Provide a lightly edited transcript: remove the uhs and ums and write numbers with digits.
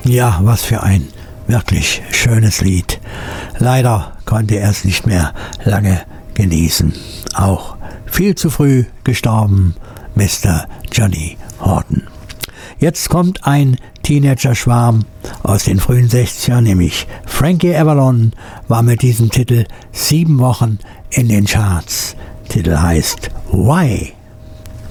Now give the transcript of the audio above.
Ja, was für ein wirklich schönes Lied. Leider konnte er es nicht mehr lange genießen. Auch viel zu früh gestorben, Mr. Johnny Horton. Jetzt kommt ein Teenager-Schwarm aus den frühen 60ern, nämlich Frankie Avalon, war mit diesem Titel 7 Wochen in den Charts. Titel heißt Why?